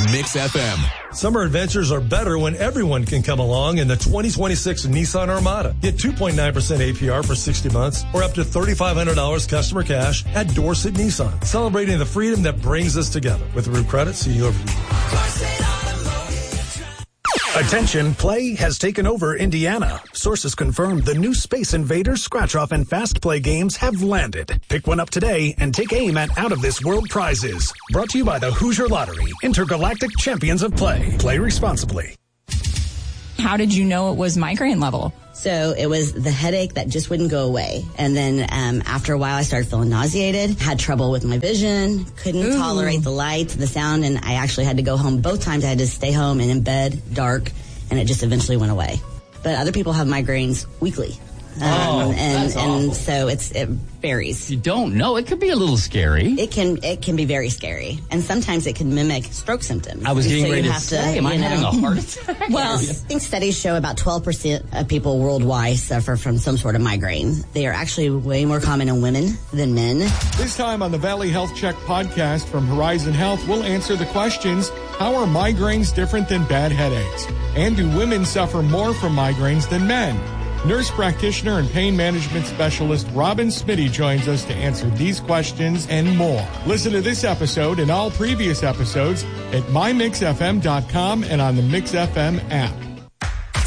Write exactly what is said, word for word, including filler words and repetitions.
Mix F M. Summer adventures are better when everyone can come along in the twenty twenty-six Nissan Armada. Get two point nine percent A P R for sixty months or up to three thousand five hundred dollars customer cash at Dorset Nissan. Celebrating the freedom that brings us together. With Root Credit, see you over. Attention, Play has taken over Indiana. Sources confirm the new Space Invaders, Scratch Off, and Fast Play games have landed. Pick one up today and take aim at out-of-this-world prizes. Brought to you by the Hoosier Lottery, intergalactic champions of play. Play responsibly. How did you know it was migraine level? So it was the headache that just wouldn't go away. And then um, after a while, I started feeling nauseated, had trouble with my vision, couldn't Ooh. tolerate the light, the sound, and I actually had to go home. Both times I had to stay home and in bed, dark, and it just eventually went away. But other people have migraines weekly. Um, oh, and that's and awful. so it's it varies. You don't know. It could be a little scary. It can it can be very scary, and sometimes it can mimic stroke symptoms. I was getting so ready you to have say, to, am I you know, having a heart attack? Well, I think studies show about twelve percent of people worldwide suffer from some sort of migraine. They are actually way more common in women than men. This time on the Valley Health Check podcast from Horizon Health, we'll answer the questions: how are migraines different than bad headaches? And do women suffer more from migraines than men? Nurse practitioner and pain management specialist Robin Smitty joins us to answer these questions and more. Listen to this episode and all previous episodes at my mix f m dot com and on the Mix F M app.